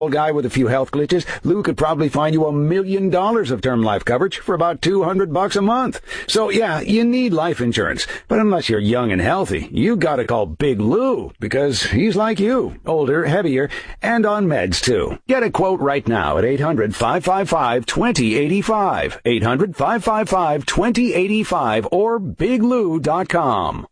Guy with a few health glitches, Lou could probably find you $1 million of term life coverage for about $200 a month. So yeah, you need life insurance, but unless you're young and healthy, you gotta call Big Lou, because he's like you, older, heavier, and on meds too. Get a quote right now at 800-555-2085, 800-555-2085, or biglou.com.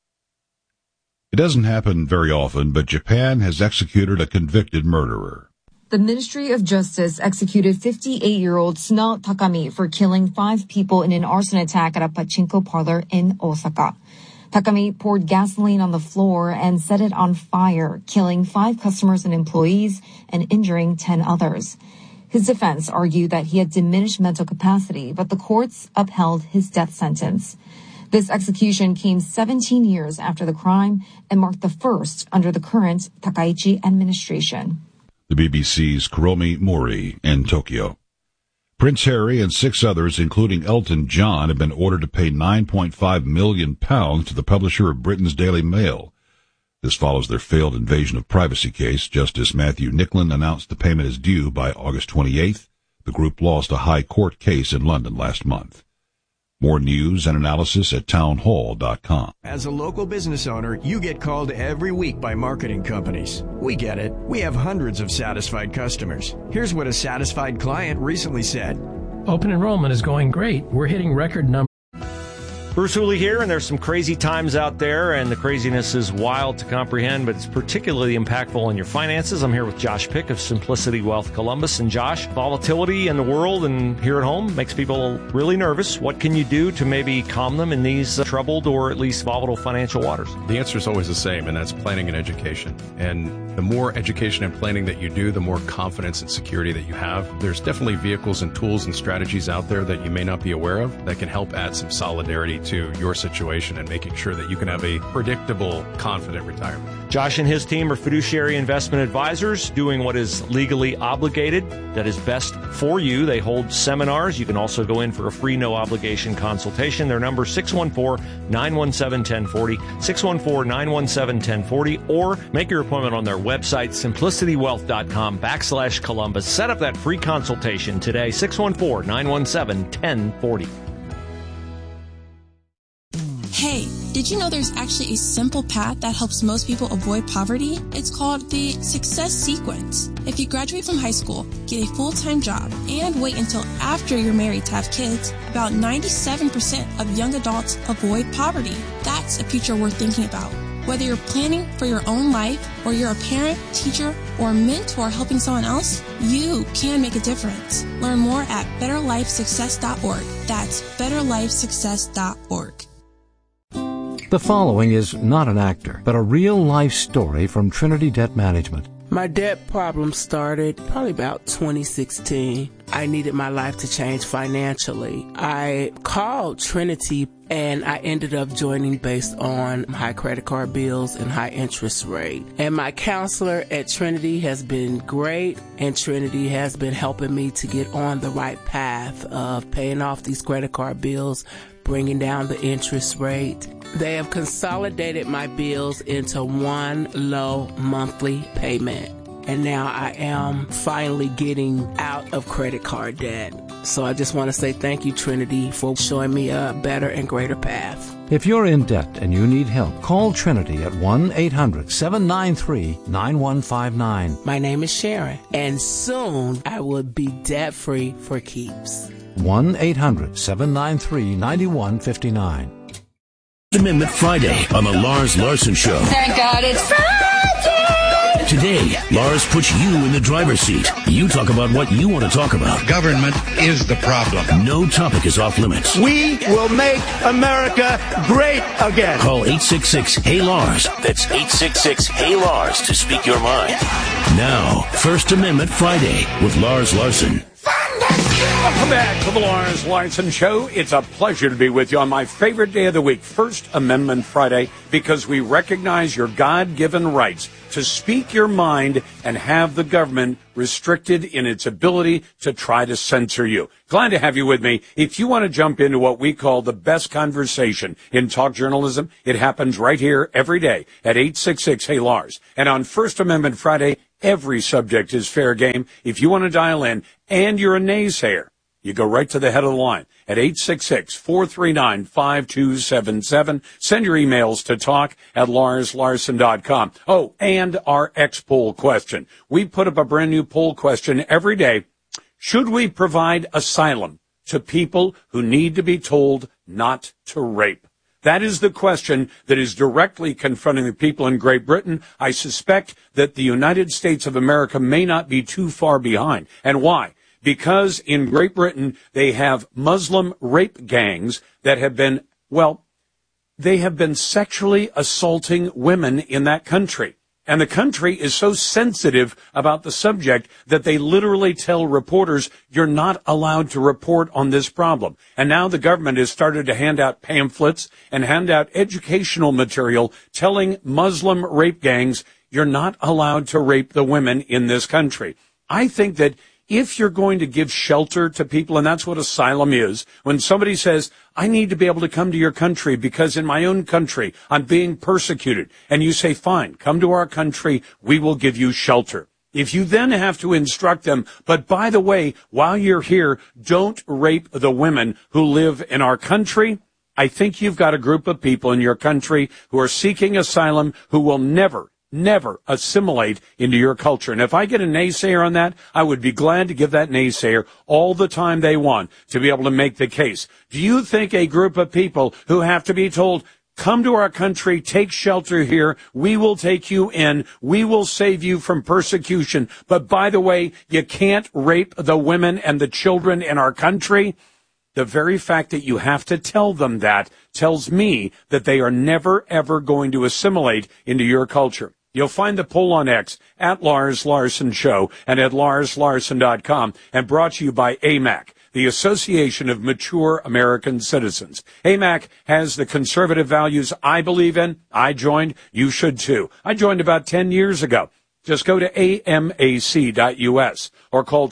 It doesn't happen very often, but Japan has executed a convicted murderer. The Ministry of Justice executed 58-year-old Suno Takami for killing 5 people in an arson attack at a pachinko parlor in Osaka. Takami poured gasoline on the floor and set it on fire, killing 5 customers and employees and injuring 10 others. His defense argued that he had diminished mental capacity, but the courts upheld his death sentence. This execution came 17 years after the crime and marked the first under the current Takaichi administration. The BBC's Kuromi Mori in Tokyo. Prince Harry and 6 others, including Elton John, have been ordered to pay £9.5 million to the publisher of Britain's Daily Mail. This follows their failed invasion of privacy case. Justice Matthew Nicklin announced the payment is due by August 28th. The group lost a high court case in London last month. More news and analysis at townhall.com. As a local business owner, you get called every week by marketing companies. We get it. We have hundreds of satisfied customers. Here's what a satisfied client recently said. Open enrollment is going great. We're hitting record numbers. Bruce Hooley here, and there's some crazy times out there, and the craziness is wild to comprehend, but it's particularly impactful on your finances. I'm here with Josh Pick of Simplicity Wealth Columbus. And Josh, volatility in the world and here at home makes people really nervous. What can you do to maybe calm them in these troubled or at least volatile financial waters? The answer is always the same, and that's planning and education. And the more education and planning that you do, the more confidence and security that you have. There's definitely vehicles and tools and strategies out there that you may not be aware of that can help add some solidarity to your situation and making sure that you can have a predictable, confident retirement. Josh and his team are fiduciary investment advisors doing what is legally obligated, that is best for you. They hold seminars. You can also go in for a free, no-obligation consultation. Their number, 614-917-1040, 614-917-1040, or make your appointment on their website, simplicitywealth.com/Columbus. Set up that free consultation today, 614-917-1040. Hey, did you know there's actually a simple path that helps most people avoid poverty? It's called the Success Sequence. If you graduate from high school, get a full-time job, and wait until after you're married to have kids, about 97% of young adults avoid poverty. That's a future worth thinking about. Whether you're planning for your own life, or you're a parent, teacher, or mentor helping someone else, you can make a difference. Learn more at betterlifesuccess.org. That's betterlifesuccess.org. The following is not an actor, but a real-life story from Trinity Debt Management. My debt problem started probably about 2016. I needed my life to change financially. I called Trinity and I ended up joining based on high credit card bills and high interest rate. And my counselor at Trinity has been great, and Trinity has been helping me to get on the right path of paying off these credit card bills, bringing down the interest rate. They have consolidated my bills into one low monthly payment. And now I am finally getting out of credit card debt. So I just want to say thank you, Trinity, for showing me a better and greater path. If you're in debt and you need help, call Trinity at 1-800-793-9159. My name is Sharon, and soon I will be debt-free for keeps. 1-800-793-9159. Amendment Friday on the Lars Larson Show. Thank God it's Friday! Today, Lars puts you in the driver's seat. You talk about what you want to talk about. Government is the problem. No topic is off limits. We will make America great again. Call 866-HEY-LARS. That's 866-HEY-LARS to speak your mind. Now, First Amendment Friday with Lars Larson. Welcome back to the Lars Larson Show. It's a pleasure to be with you on my favorite day of the week, First Amendment Friday, because we recognize your God-given rights to speak your mind and have the government restricted in its ability to try to censor you. Glad to have you with me. If you want to jump into what we call the best conversation in talk journalism, it happens right here every day at 866-HEY-LARS. And on First Amendment Friday, Every subject is fair game. If you want to dial in and you're a naysayer, you go right to the head of the line at 866-439-5277. Send your emails to talk@LarsLarson.com. Oh, and our X-Poll question. We put up a brand new poll question every day. Should we provide asylum to people who need to be told not to rape? That is the question that is directly confronting the people in Great Britain. I suspect that the United States of America may not be too far behind. And why? Because in Great Britain, they have Muslim rape gangs that have been, they have been sexually assaulting women in that country. And the country is so sensitive about the subject that they literally tell reporters, you're not allowed to report on this problem. And now the government has started to hand out pamphlets and hand out educational material telling Muslim rape gangs, you're not allowed to rape the women in this country. I think that if you're going to give shelter to people, and that's what asylum is, when somebody says, I need to be able to come to your country because in my own country I'm being persecuted, and you say, fine, come to our country, we will give you shelter. If you then have to instruct them, but by the way, while you're here, don't rape the women who live in our country, I think you've got a group of people in your country who are seeking asylum who will never assimilate into your culture. And if I get a naysayer on that, I would be glad to give that naysayer all the time they want to be able to make the case. Do you think a group of people who have to be told, come to our country, take shelter here, we will take you in, we will save you from persecution, but by the way, you can't rape the women and the children in our country? The very fact that you have to tell them that tells me that they are never, ever going to assimilate into your culture. You'll find the poll on X at Lars Larson Show and at LarsLarson.com, and brought to you by AMAC, the Association of Mature American Citizens. AMAC has the conservative values I believe in. I joined. You should too. I joined about 10 years ago. Just go to amac.us or call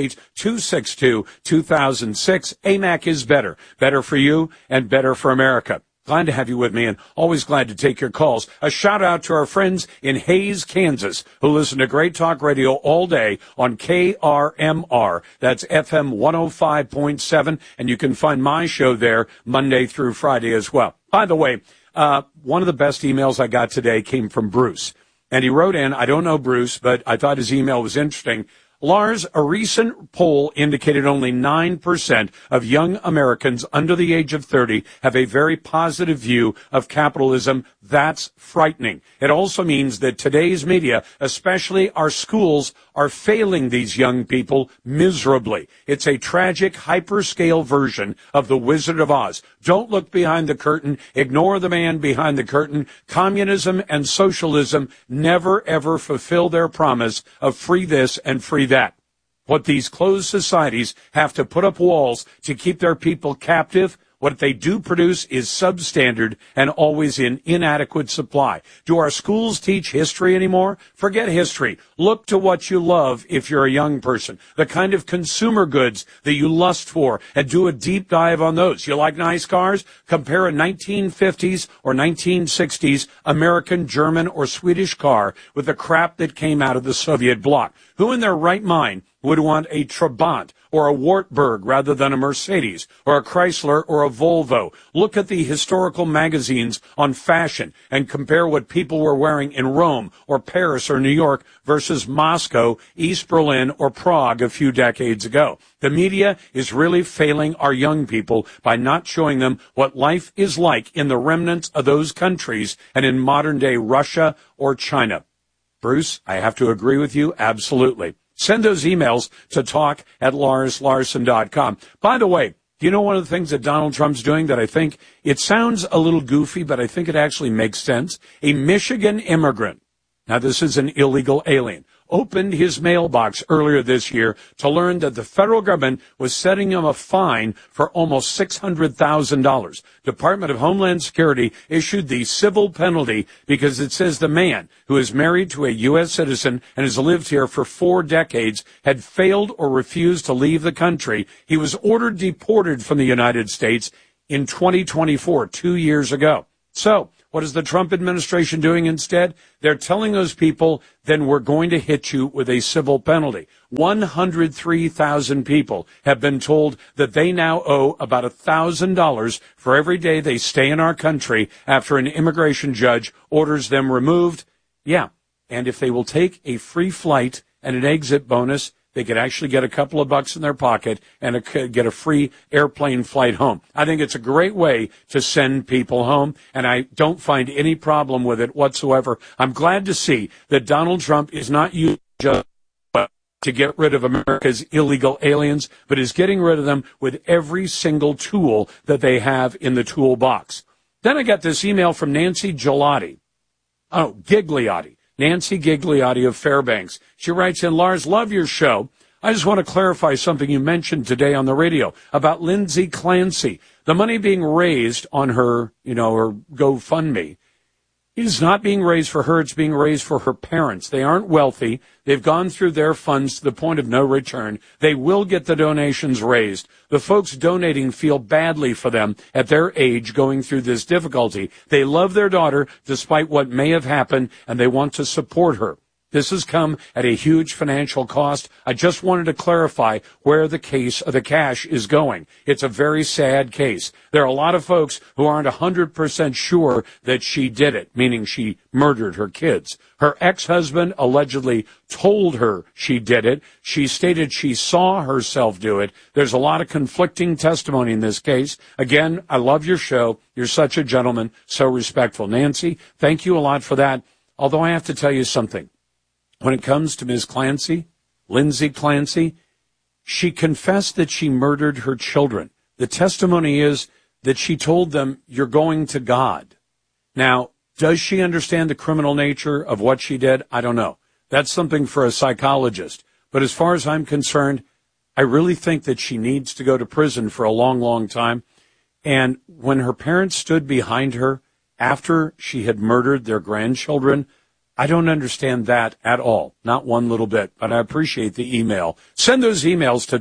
888-262-2006. AMAC is better. Better for you and better for America. Glad to have you with me, and always glad to take your calls. A shout-out to our friends in Hays, Kansas, who listen to Great Talk Radio all day on KRMR. That's FM 105.7, and you can find my show there Monday through Friday as well. By the way, one of the best emails I got today came from Bruce. And he wrote in, I don't know Bruce, but I thought his email was interesting. Lars, a recent poll indicated only 9% of young Americans under the age of 30 have a very positive view of capitalism. That's frightening. It also means that today's media, especially our schools, are failing these young people miserably. It's a tragic, hyperscale version of The Wizard of Oz. Don't look behind the curtain. Ignore the man behind the curtain. Communism and socialism never, ever fulfill their promise of free this and free that. What these closed societies have to put up walls to keep their people captive, what they do produce is substandard and always in inadequate supply. Do our schools teach history anymore? Forget history. Look to what you love if you're a young person, the kind of consumer goods that you lust for, and do a deep dive on those. You like nice cars? Compare a 1950s or 1960s American, German, or Swedish car with the crap that came out of the Soviet bloc. Who in their right mind would want a Trabant or a Wartburg rather than a Mercedes or a Chrysler or a Volvo? Look at the historical magazines on fashion and compare what people were wearing in Rome or Paris or New York versus Moscow, East Berlin, or Prague a few decades ago. The media is really failing our young people by not showing them what life is like in the remnants of those countries and in modern-day Russia or China. Bruce, I have to agree with you, absolutely. Send those emails to talk@LarsLarson.com. By the way, do you know one of the things that Donald Trump's doing that I think, it sounds a little goofy, but I think it actually makes sense? A Michigan immigrant, now this is an illegal alien, opened his mailbox earlier this year to learn that the federal government was setting him a fine for almost $600,000. Department of Homeland Security issued the civil penalty because it says the man, who is married to a U.S. citizen and has lived here for 4 decades, had failed or refused to leave the country. He was ordered deported from the United States in 2024, 2 years ago. So, What is the Trump administration doing instead? They're telling those people, then we're going to hit you with a civil penalty. 103,000 people have been told that they now owe about $1,000 for every day they stay in our country after an immigration judge orders them removed. Yeah, and if they will take a free flight and an exit bonus, they could actually get a couple of bucks in their pocket and get a free airplane flight home. I think it's a great way to send people home, and I don't find any problem with it whatsoever. I'm glad to see that Donald Trump is not using just to get rid of America's illegal aliens, but is getting rid of them with every single tool that they have in the toolbox. Then I got this email from Nancy Gigliotti. Nancy Gigliotti of Fairbanks. She writes in, Lars, love your show. I just want to clarify something you mentioned today on the radio about Lindsay Clancy. The money being raised on her, her GoFundMe, it is not being raised for her. It's being raised for her parents. They aren't wealthy. They've gone through their funds to the point of no return. They will get the donations raised. The folks donating feel badly for them at their age going through this difficulty. They love their daughter despite what may have happened, and they want to support her. This has come at a huge financial cost. I just wanted to clarify where the cash is going. It's a very sad case. There are a lot of folks who aren't 100% sure that she did it, meaning she murdered her kids. Her ex-husband allegedly told her she did it. She stated she saw herself do it. There's a lot of conflicting testimony in this case. Again, I love your show. You're such a gentleman, so respectful. Nancy, thank you a lot for that. Although I have to tell you something. When it comes to Ms. Clancy, Lindsay Clancy, she confessed that she murdered her children. The testimony is that she told them, you're going to God. Now, does she understand the criminal nature of what she did? I don't know. That's something for a psychologist. But as far as I'm concerned, I really think that she needs to go to prison for a long, long time. And when her parents stood behind her after she had murdered their grandchildren, I don't understand that at all. Not one little bit, but I appreciate the email. Send those emails to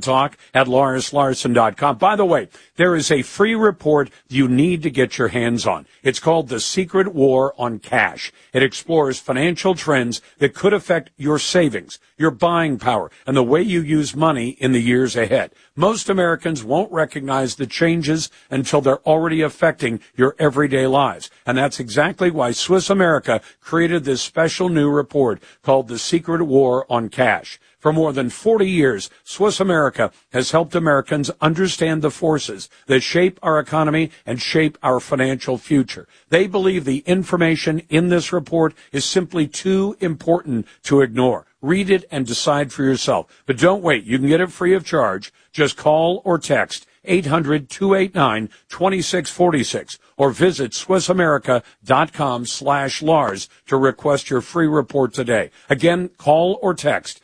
talk@LarsLarson.com. By the way, there is a free report you need to get your hands on. It's called The Secret War on Cash. It explores financial trends that could affect your savings, your buying power, and the way you use money in the years ahead. Most Americans won't recognize the changes until they're already affecting your everyday lives. And that's exactly why Swiss America created this special new report called The Secret War on Cash. For more than 40 years, Swiss America has helped Americans understand the forces that shape our economy and shape our financial future. They believe the information in this report is simply too important to ignore. Read it and decide for yourself. But don't wait. You can get it free of charge. Just call or text 800-289-2646 or visit SwissAmerica.com/Lars to request your free report today. Again, call or text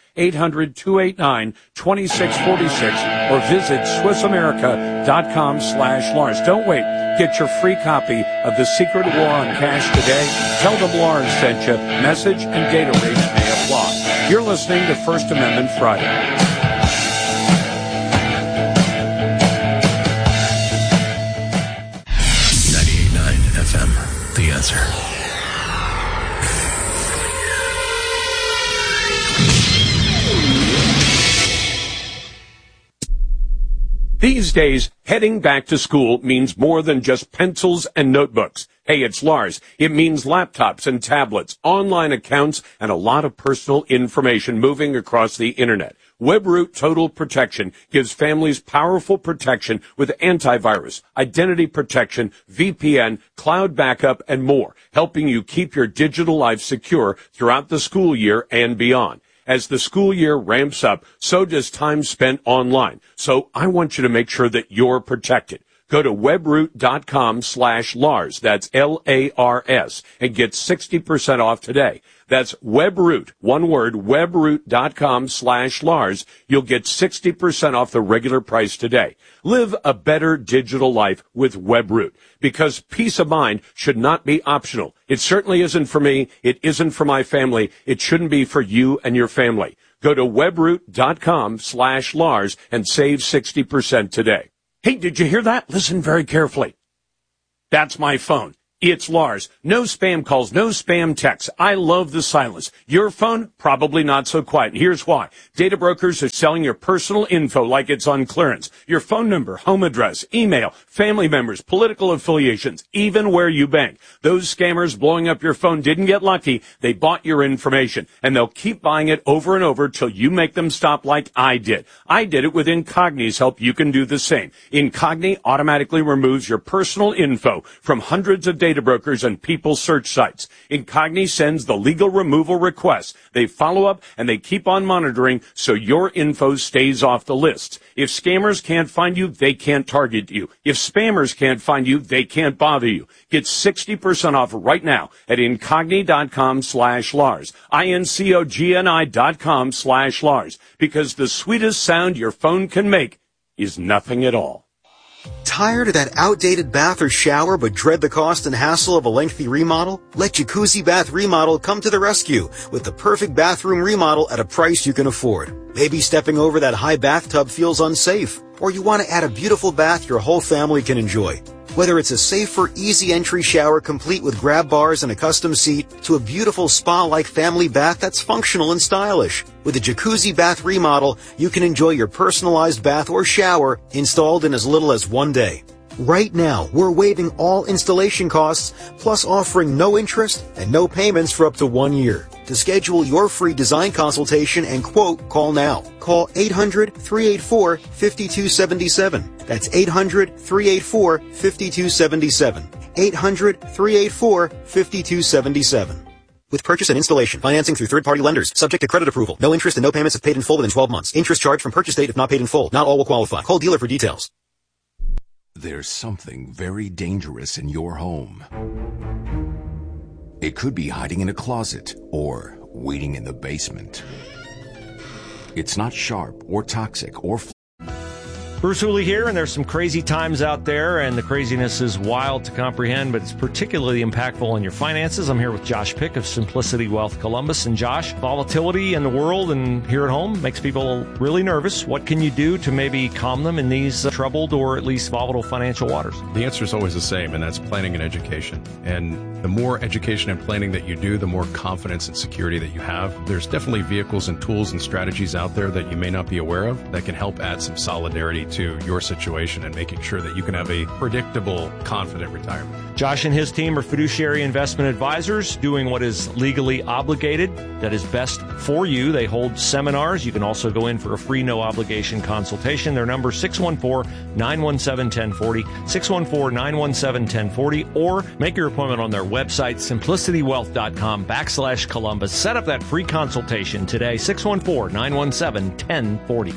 800-289-2646 or visit SwissAmerica.com/Lars. Don't wait. Get your free copy of The Secret War on Cash today. Tell them Lars sent you. Message and data rates may apply. You're listening to First Amendment Friday. 98.9 FM, The Answer. These days, heading back to school means more than just pencils and notebooks. Hey, it's Lars. It means laptops and tablets, online accounts, and a lot of personal information moving across the internet. WebRoot Total Protection gives families powerful protection with antivirus, identity protection, VPN, cloud backup, and more, helping you keep your digital life secure throughout the school year and beyond. As the school year ramps up, so does time spent online. So I want you to make sure that you're protected. Go to webroot.com/Lars. That's LARS and get 60% off today. That's WebRoot, one word, webroot.com/Lars. You'll get 60% off the regular price today. Live a better digital life with WebRoot, because peace of mind should not be optional. It certainly isn't for me. It isn't for my family. It shouldn't be for you and your family. Go to webroot.com/Lars and save 60% today. Hey, did you hear that? Listen very carefully. That's my phone. It's Lars. No spam calls, no spam texts. I love the silence. Your phone, probably not so quiet. And here's why. Data brokers are selling your personal info like it's on clearance. Your phone number, home address, email, family members, political affiliations, even where you bank. Those scammers blowing up your phone didn't get lucky. They bought your information, and they'll keep buying it over and over till you make them stop like I did. I did it with Incogni's help. You can do the same. Incogni automatically removes your personal info from hundreds of data brokers and people search sites. Incogni sends the legal removal requests. They follow up and they keep on monitoring so your info stays off the lists. If scammers can't find you, they can't target you. If spammers can't find you, they can't bother you. Get 60% off right now at incogni.com/Lars. INCOGNI.com/Lars. Because the sweetest sound your phone can make is nothing at all. Tired of that outdated bath or shower but dread the cost and hassle of a lengthy remodel? Let Jacuzzi Bath Remodel come to the rescue with the perfect bathroom remodel at a price you can afford. Maybe stepping over that high bathtub feels unsafe, or you want to add a beautiful bath your whole family can enjoy. Whether it's a safer, easy entry shower complete with grab bars and a custom seat to a beautiful spa-like family bath that's functional and stylish. With a Jacuzzi Bath Remodel, you can enjoy your personalized bath or shower installed in as little as 1 day. Right now, we're waiving all installation costs, plus offering no interest and no payments for up to 1 year. To schedule your free design consultation and quote, call now. Call 800-384-5277. That's 800-384-5277. 800-384-5277. With purchase and installation, financing through third-party lenders, subject to credit approval. No interest and no payments if paid in full within 12 months. Interest charged from purchase date if not paid in full. Not all will qualify. Call dealer for details. There's something very dangerous in your home. It could be hiding in a closet or waiting in the basement. It's not sharp or toxic or... Bruce Hooley here, and there's some crazy times out there, and the craziness is wild to comprehend, but it's particularly impactful on your finances. I'm here with Josh Pick of Simplicity Wealth Columbus. And Josh, volatility in the world and here at home makes people really nervous. What can you do to maybe calm them in these troubled or at least volatile financial waters? The answer is always the same, and that's planning and education. And the more education and planning that you do, the more confidence and security that you have. There's definitely vehicles and tools and strategies out there that you may not be aware of that can help add some solidarity to your situation and making sure that you can have a predictable, confident retirement. Josh and his team are fiduciary investment advisors doing what is legally obligated, that is best for you. They hold seminars. You can also go in for a free, no-obligation consultation. Their number is 614-917-1040, 614-917-1040, or make your appointment on their website, simplicitywealth.com/Columbus. Set up that free consultation today, 614-917-1040.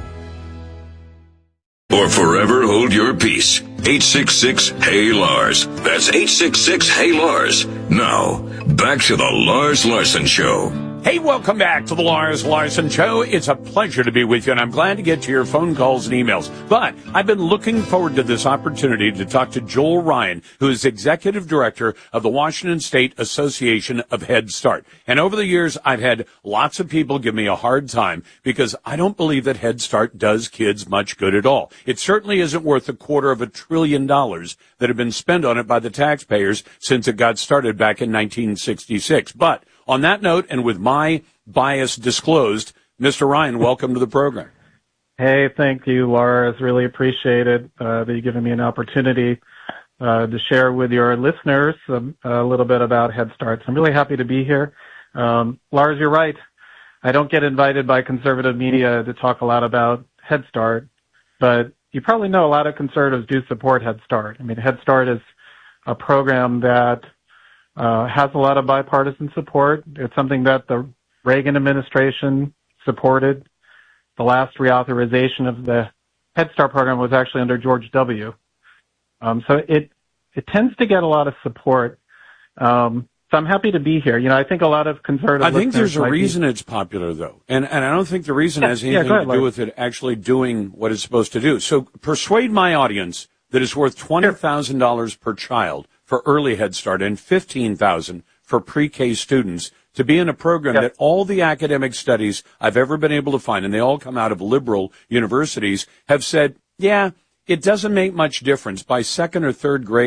Or forever hold your peace. 866-HEY-LARS. That's 866-HEY-LARS. Now, back to the Lars Larson Show. Hey, welcome back to the Lars Larson Show. It's a pleasure to be with you, and I'm glad to get to your phone calls and emails. But I've been looking forward to this opportunity to talk to Joel Ryan, who is Executive Director of the Washington State Association of Head Start. And over the years, I've had lots of people give me a hard time because I don't believe that Head Start does kids much good at all. It certainly isn't worth $250 billion that have been spent on it by the taxpayers since it got started back in 1966. But on that note, and with my bias disclosed, Mr. Ryan, welcome to the program. Hey, thank you, Lars. Really appreciate it that you've given me an opportunity to share with your listeners a little bit about Head Start. So I'm really happy to be here. Lars, you're right. I don't get invited by conservative media to talk a lot about Head Start, but you probably know a lot of conservatives do support Head Start. I mean, Head Start is a program that has a lot of bipartisan support. It's something that the Reagan administration supported. The last reauthorization of the Head Start program was actually under George W. So it tends to get a lot of support. So I'm happy to be here. You know, I think a lot of conservative I think there's a reason it's popular, though. And I don't think the reason has anything to do with it actually doing what it's supposed to do. So persuade my audience that it's worth $20,000 per child for early Head Start and $15,000 for pre-K students to be in a program that all the academic studies I've ever been able to find, and they all come out of liberal universities, have said, yeah, it doesn't make much difference. By second or third grade,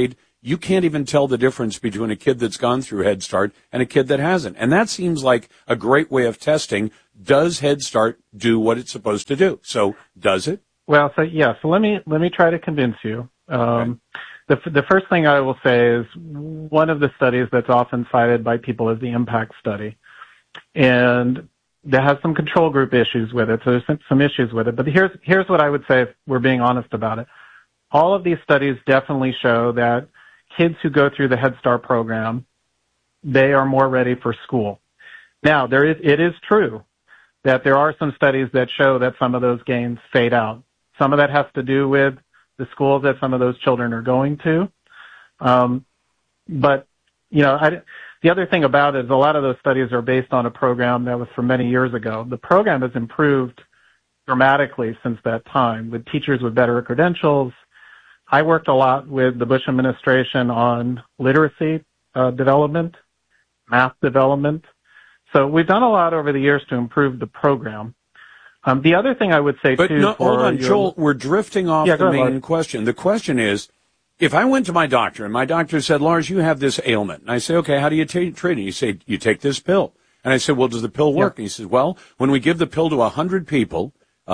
you can't even tell the difference between a kid that's gone through Head Start and a kid that hasn't. And that seems like a great way of testing. Does Head Start do what it's supposed to do? So does it? Well, so let me try to convince you. Okay. The first thing I will say is one of the studies that's often cited by people is the impact study. And that has some control group issues with it, so there's some issues with it. But here's what I would say if we're being honest about it. All of these studies definitely show that kids who go through the Head Start program, they are more ready for school. Now, it is true that there are some studies that show that some of those gains fade out. Some of that has to do with the schools that some of those children are going to. But, the other thing about it is a lot of those studies are based on a program that was from many years ago. The program has improved dramatically since that time with teachers with better credentials. I worked a lot with the Bush administration on literacy development, math development. So we've done a lot over the years to improve the program. The other thing I would say, hold on, Joel, we're drifting off the main question. The question is, if I went to my doctor and my doctor said, Lars, you have this ailment, and I say, okay, how do you treat it? You say, you take this pill. And I said, well, does the pill work? Yeah. And he says, well, when we give the pill to 100 people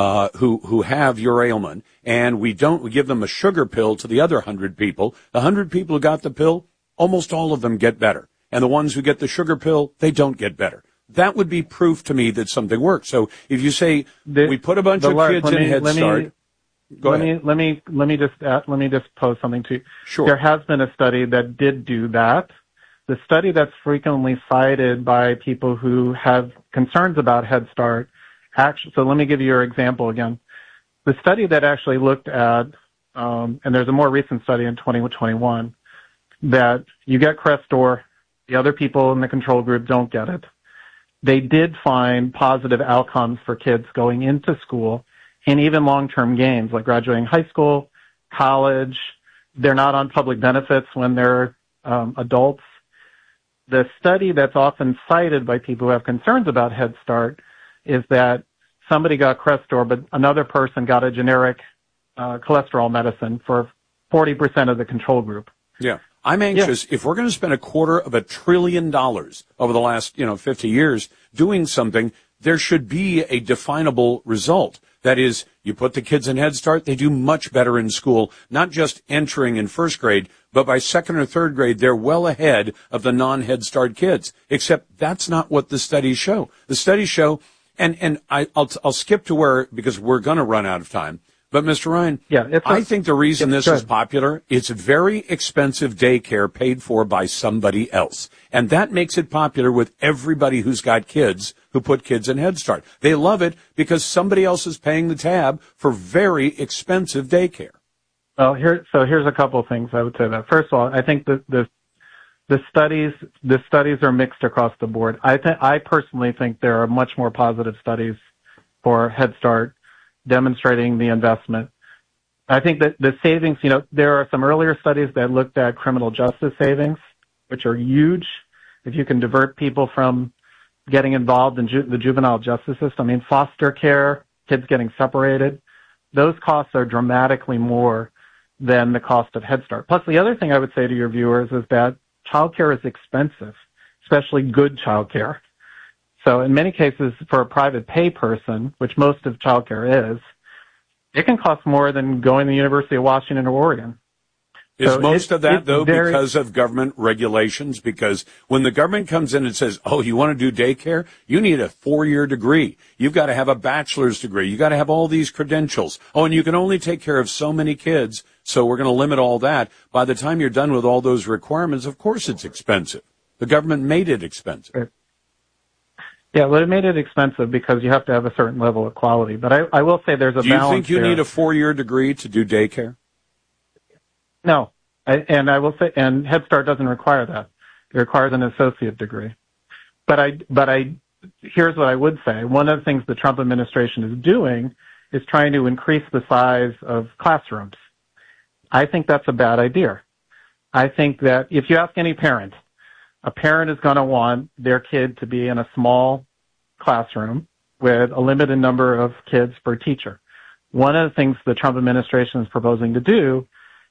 who have your ailment, and we give them a sugar pill to the other 100 people, the 100 people who got the pill, almost all of them get better. And the ones who get the sugar pill, they don't get better. That would be proof to me that something works. So if you say we put a bunch of kids in Head Start, go ahead. Let me just pose something to you. Sure. There has been a study that did do that. The study that's frequently cited by people who have concerns about Head Start, so let me give you your example again. The study that actually looked at, and there's a more recent study in 2021, that you get Crestor, the other people in the control group don't get it. They did find positive outcomes for kids going into school and even long-term gains like graduating high school, college. They're not on public benefits when they're adults. The study that's often cited by people who have concerns about Head Start is that somebody got Crestor, but another person got a generic cholesterol medicine for 40% of the control group. Yeah. I'm anxious, if we're going to spend $250 billion over the last, 50 years doing something, there should be a definable result. That is, you put the kids in Head Start, they do much better in school, not just entering in first grade, but by second or third grade, they're well ahead of the non-Head Start kids. Except that's not what the studies show. The studies show, and I'll skip to because we're going to run out of time. But, Mr. Ryan, I think the reason this is popular, it's very expensive daycare paid for by somebody else. And that makes it popular with everybody who's got kids who put kids in Head Start. They love it because somebody else is paying the tab for very expensive daycare. Well, here's a couple of things I would say that. First of all, I think the studies are mixed across the board. I personally think there are much more positive studies for Head Start demonstrating the investment. I think that the savings, there are some earlier studies that looked at criminal justice savings, which are huge. If you can divert people from getting involved in the juvenile justice system, foster care, kids getting separated, those costs are dramatically more than the cost of Head Start. Plus, the other thing I would say to your viewers is that childcare is expensive, especially good childcare. So in many cases, for a private pay person, which most of childcare is, it can cost more than going to the University of Washington or Oregon. Is most of that, though, because of government regulations? Because when the government comes in and says, oh, you want to do daycare? You need a 4-year degree. You've got to have a bachelor's degree. You've got to have all these credentials. Oh, and you can only take care of so many kids, so we're going to limit all that. By the time you're done with all those requirements, of course it's expensive. The government made it expensive. Right. Yeah, well, it made it expensive because you have to have a certain level of quality. But I will say there's a balance. Do you think you need a 4-year degree to do daycare? No. I will say, and Head Start doesn't require that. It requires an associate degree. But here's what I would say. One of the things the Trump administration is doing is trying to increase the size of classrooms. I think that's a bad idea. I think that if you ask any parent, a parent is going to want their kid to be in a small classroom with a limited number of kids per teacher. One of the things the Trump administration is proposing to do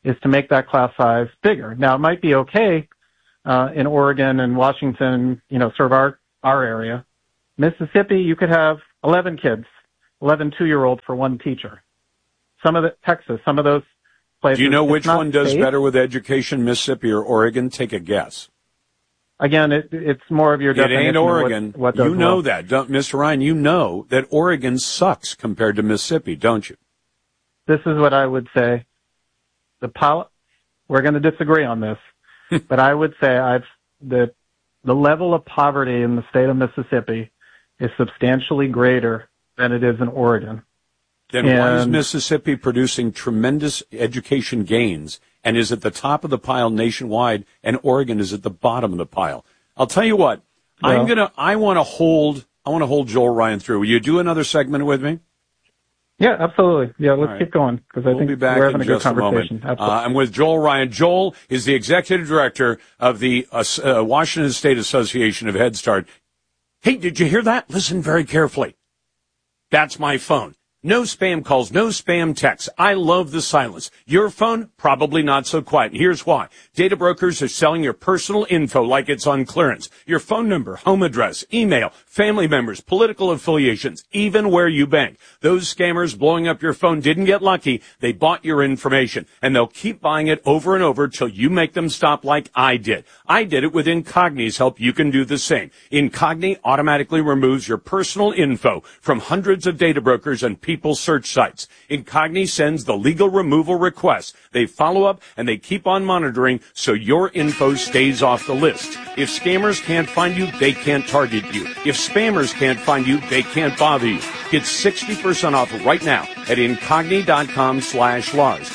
is to make that class size bigger. Now, it might be okay in Oregon and Washington, sort of our area. Mississippi, you could have 11 kids, 11 2-year-olds for one teacher. Texas, some of those places. Do you know which one does safe. better with education, Mississippi or Oregon? Take a guess. Again, it's more of your definition. It ain't Oregon. What you know that, Mr. Ryan. You know that Oregon sucks compared to Mississippi, don't you? This is what I would say. We're going to disagree on this, but I would say the level of poverty in the state of Mississippi is substantially greater than it is in Oregon. Then why is Mississippi producing tremendous education gains and is at the top of the pile nationwide, and Oregon is at the bottom of the pile? I'll tell you what. Well, I want to hold Joel Ryan through. Will you do another segment with me? Yeah, absolutely. Yeah, let's keep going because I think be back we're having in a good just a moment. conversation. I'm with Joel Ryan. Joel is the executive director of the Washington State Association of Head Start. Hey, did you hear that? Listen very carefully. That's my phone. No spam calls, no spam texts. I love the silence. Your phone, probably not so quiet. And here's why. Data brokers are selling your personal info like it's on clearance. Your phone number, home address, email, family members, political affiliations, even where you bank. Those scammers blowing up your phone didn't get lucky. They bought your information, and they'll keep buying it over and over till you make them stop like I did. I did it with Incogni's help. You can do the same. Incogni automatically removes your personal info from hundreds of data brokers and people's search sites. Incogni sends the legal removal requests. They follow up and they keep on monitoring so your info stays off the list. If scammers can't find you, they can't target you. If spammers can't find you, they can't bother you. Get 60% off right now at incogni.com/Lars.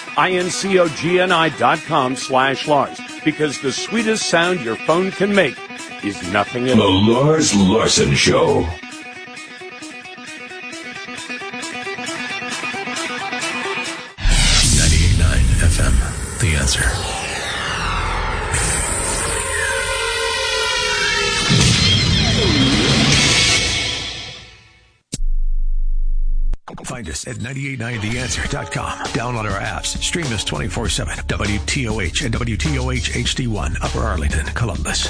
INCOGNI.com/Lars. Because the sweetest sound your phone can make is nothing at all. The Lars Larson Show. FM, The Answer. Find us at 989theanswer.com. Download our apps. Stream us 24/7. WTOH and WTOH HD1, Upper Arlington, Columbus.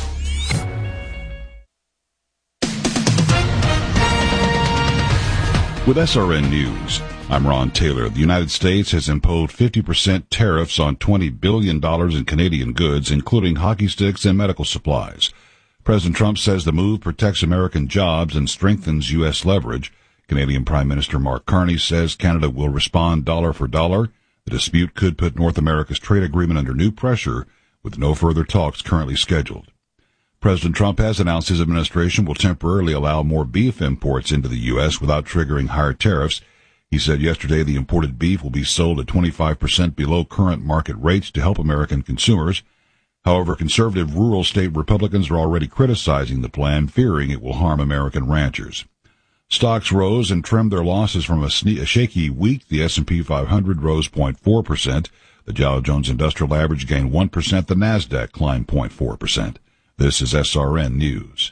With SRN News, I'm Ron Taylor. The United States has imposed 50% tariffs on $20 billion in Canadian goods, including hockey sticks and medical supplies. President Trump says the move protects American jobs and strengthens U.S. leverage. Canadian Prime Minister Mark Carney says Canada will respond dollar for dollar. The dispute could put North America's trade agreement under new pressure, with no further talks currently scheduled. President Trump has announced his administration will temporarily allow more beef imports into the U.S. without triggering higher tariffs. He said yesterday the imported beef will be sold at 25% below current market rates to help American consumers. However, conservative rural state Republicans are already criticizing the plan, fearing it will harm American ranchers. Stocks rose and trimmed their losses from a shaky week. The S&P 500 rose 0.4%. The Dow Jones Industrial Average gained 1%. The Nasdaq climbed 0.4%. This is SRN News.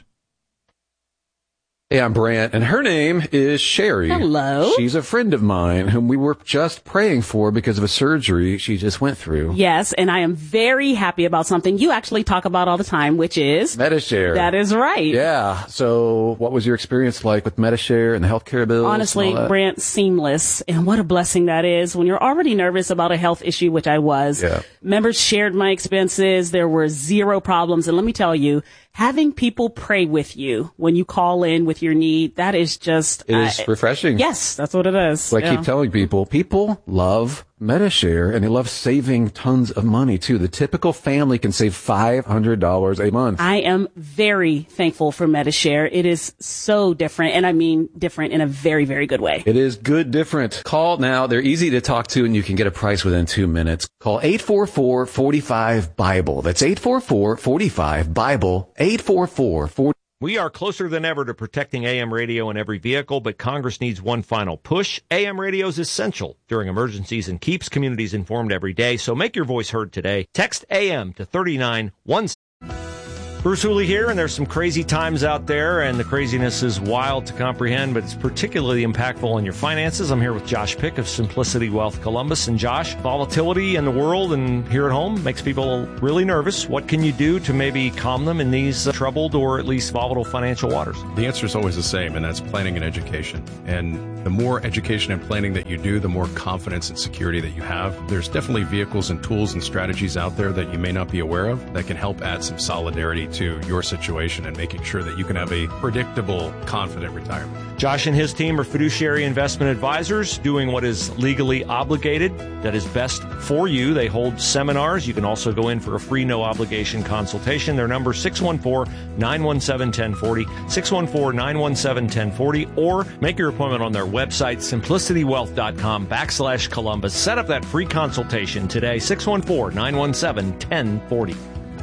Hey, I'm Brant, and her name is Sherry. Hello. She's a friend of mine whom we were just praying for because of a surgery she just went through. Yes, and I am very happy about something you actually talk about all the time, which is Medi-Share. That is right. Yeah. So what was your experience like with Medi-Share and the healthcare bills? Honestly, Brant, seamless. And what a blessing that is when you're already nervous about a health issue, which I was. Yeah. Members shared my expenses. There were zero problems. And let me tell you, having people pray with you when you call in with your need, that is just... It is refreshing. Yes, that's what it is. So I keep telling people love Medi-Share, and they love saving tons of money, too. The typical family can save $500 a month. I am very thankful for Medi-Share. It is so different, and I mean different in a very, very good way. It is good different. Call now. They're easy to talk to, and you can get a price within 2 minutes. Call 844-45-BIBLE. That's 844-45-BIBLE. 844-45. We are closer than ever to protecting AM radio in every vehicle, but Congress needs one final push. AM radio is essential during emergencies and keeps communities informed every day, so make your voice heard today. Text AM to 3917. Bruce Hooley here, and there's some crazy times out there, and the craziness is wild to comprehend, but it's particularly impactful on your finances. I'm here with Josh Pick of Simplicity Wealth Columbus. And Josh, volatility in the world and here at home makes people really nervous. What can you do to maybe calm them in these troubled or at least volatile financial waters? The answer is always the same, and that's planning and education. And the more education and planning that you do, the more confidence and security that you have. There's definitely vehicles and tools and strategies out there that you may not be aware of that can help add some solidarity to your situation and making sure that you can have a predictable, confident retirement. Josh and his team are fiduciary investment advisors doing what is legally obligated, that is best for you. They hold seminars. You can also go in for a free, no-obligation consultation. Their number is 614-917-1040, 614-917-1040, or make your appointment on their website, simplicitywealth.com/Columbus. Set up that free consultation today, 614-917-1040.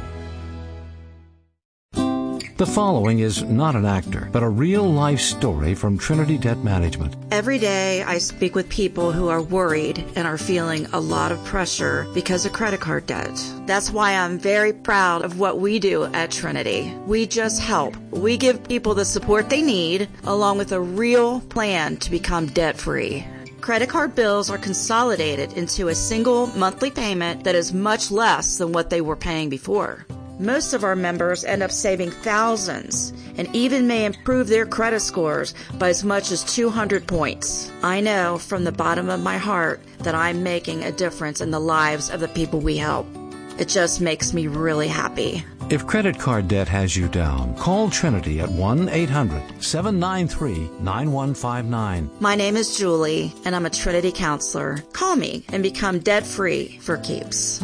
The following is not an actor, but a real-life story from Trinity Debt Management. Every day I speak with people who are worried and are feeling a lot of pressure because of credit card debt. That's why I'm very proud of what we do at Trinity. We just help. We give people the support they need, along with a real plan to become debt-free. Credit card bills are consolidated into a single monthly payment that is much less than what they were paying before. Most of our members end up saving thousands and even may improve their credit scores by as much as 200 points. I know from the bottom of my heart that I'm making a difference in the lives of the people we help. It just makes me really happy. If credit card debt has you down, call Trinity at 1-800-793-9159. My name is Julie, and I'm a Trinity counselor. Call me and become debt-free for keeps.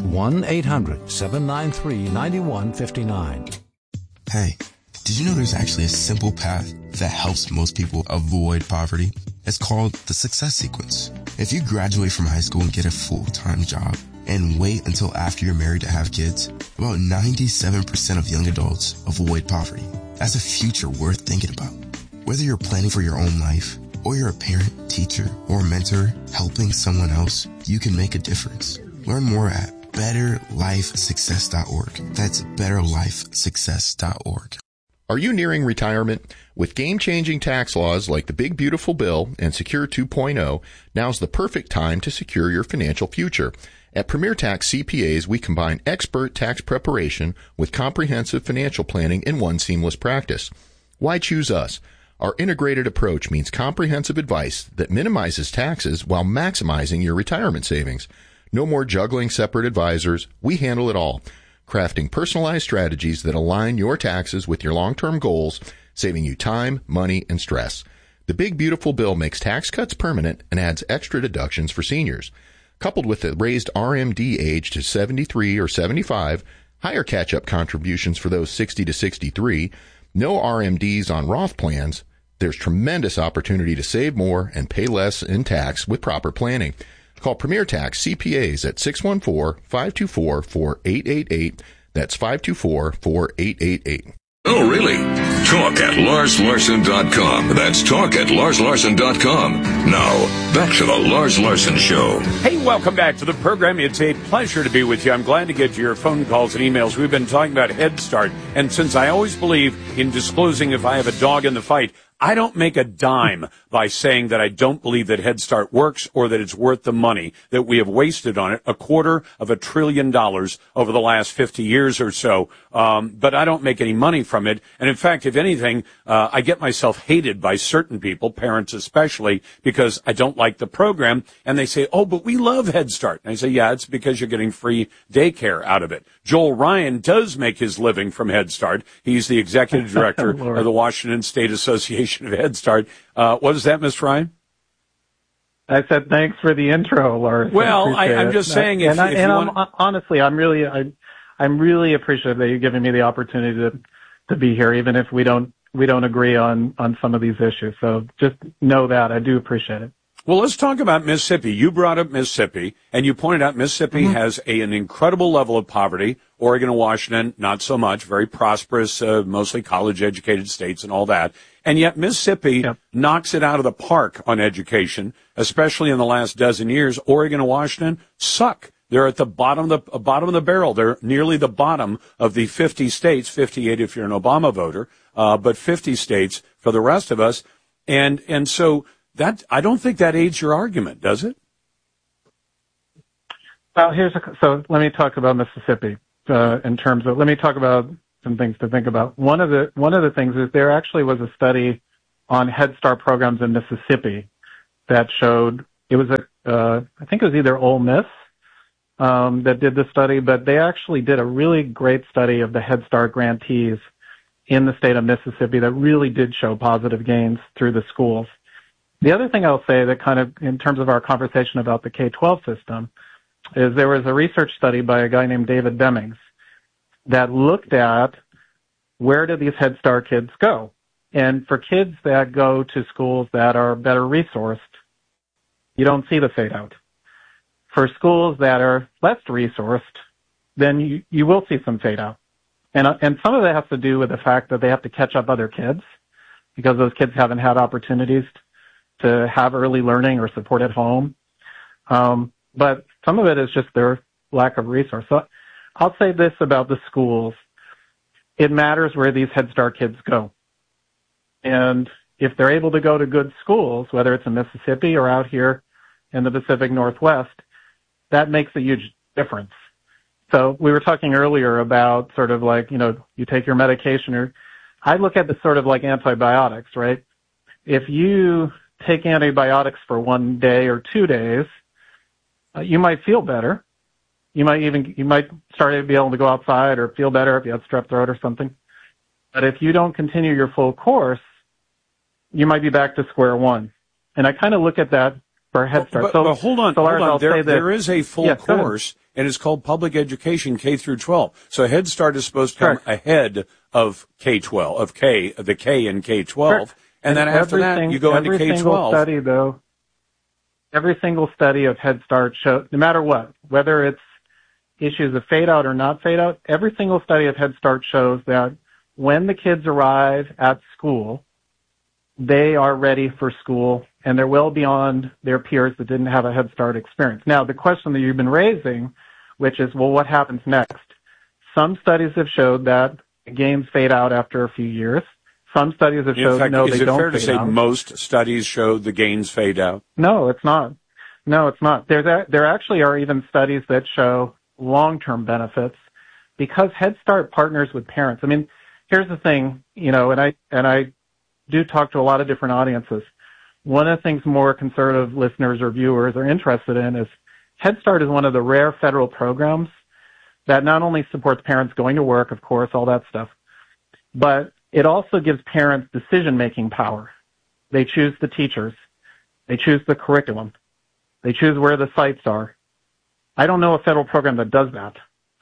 1-800-793-9159. Hey, did you know there's actually a simple path that helps most people avoid poverty? It's called the Success Sequence. If you graduate from high school and get a full-time job, and wait until after you're married to have kids, about 97% of young adults avoid poverty. That's a future worth thinking about. Whether you're planning for your own life, or you're a parent, teacher, or mentor helping someone else, you can make a difference. Learn more at betterlifesuccess.org. That's betterlifesuccess.org. Are you nearing retirement? With game-changing tax laws like the Big Beautiful Bill and Secure 2.0, now's the perfect time to secure your financial future. At Premier Tax CPAs, we combine expert tax preparation with comprehensive financial planning in one seamless practice. Why choose us? Our integrated approach means comprehensive advice that minimizes taxes while maximizing your retirement savings. No more juggling separate advisors. We handle it all, crafting personalized strategies that align your taxes with your long-term goals, saving you time, money, and stress. The Big Beautiful Bill makes tax cuts permanent and adds extra deductions for seniors. Coupled with the raised RMD age to 73 or 75, higher catch-up contributions for those 60 to 63, no RMDs on Roth plans, there's tremendous opportunity to save more and pay less in tax with proper planning. Call Premier Tax CPAs at 614-524-4888. That's 524-4888. Oh, really? Talk at LarsLarson.com. That's talk at LarsLarson.com. Now, back to the Lars Larson Show. Hey, welcome back to the program. It's a pleasure to be with you. I'm glad to get your phone calls and emails. We've been talking about Head Start, and since I always believe in disclosing if I have a dog in the fight, I don't make a dime by saying that I don't believe that Head Start works or that it's worth the money that we have wasted on it, $250 billion over the last 50 years or so. But I don't make any money from it. And in fact, if anything, I get myself hated by certain people, parents especially, because I don't like the program. And they say, oh, but we love Head Start. And I say, yeah, it's because you're getting free daycare out of it. Joel Ryan does make his living from Head Start. He's the executive director of the Washington State Association of Head Start. What is that, Mr. Ryan? I said thanks for the intro, Lars. Well, I'm just saying, honestly, I'm really appreciative that you're giving me the opportunity to be here, even if we don't agree on some of these issues. So just know that I do appreciate it. Well, let's talk about Mississippi. You brought up Mississippi, and you pointed out Mississippi has an incredible level of poverty. Oregon and Washington, not so much, very prosperous, mostly college-educated states and all that. And yet Mississippi knocks it out of the park on education, especially in the last dozen years. Oregon and Washington suck They're at the bottom of the barrel. They're nearly the bottom of the 50 states, 58 if you're an Obama voter, but 50 states for the rest of us. And so that, I don't think that aids your argument, does it? Well, so let me talk about Mississippi, let me talk about some things to think about. One of the things is there actually was a study on Head Start programs in Mississippi that showed it was I think it was either Ole Miss that did the study, but they actually did a really great study of the Head Start grantees in the state of Mississippi that really did show positive gains through the schools. The other thing I'll say that kind of in terms of our conversation about the K-12 system is there was a research study by a guy named David Demings that looked at where do these Head Start kids go. And for kids that go to schools that are better resourced, you don't see the fade out. For schools that are less resourced, then you will see some fade out. And some of that has to do with the fact that they have to catch up other kids because those kids haven't had opportunities to have early learning or support at home. But some of it is just their lack of resource. So I'll say this about the schools. It matters where these Head Start kids go. And if they're able to go to good schools, whether it's in Mississippi or out here in the Pacific Northwest, that makes a huge difference. So we were talking earlier about sort of like, you take your medication, or I look at this sort of like antibiotics, right? If you take antibiotics for 1 day or 2 days, you might feel better. You might start to be able to go outside or feel better if you have strep throat or something. But if you don't continue your full course, you might be back to square one. And I kind of look at that for Head Start. But hold on. There is a full course, and it's called Public Education K through 12. So Head Start is supposed to come ahead of K-12, the K in K-12. Correct. And then after that, you go into K-12. Every single study of Head Start shows, no matter what, whether it's issues of fade out or not fade out, every single study of Head Start shows that when the kids arrive at school, they are ready for school and they're well beyond their peers that didn't have a Head Start experience. Now, the question that you've been raising, which is, well, what happens next? Some studies have showed that gains fade out after a few years. Some studies have shown they don't fade out. Is it fair to say most studies show the gains fade out? No, it's not. There actually are even studies that show long-term benefits because Head Start partners with parents. I mean, here's the thing, and I do talk to a lot of different audiences. One of the things more conservative listeners or viewers are interested in is Head Start is one of the rare federal programs that not only supports parents going to work, of course, all that stuff, but it also gives parents decision-making power. They choose the teachers. They choose the curriculum. They choose where the sites are. I don't know a federal program that does that.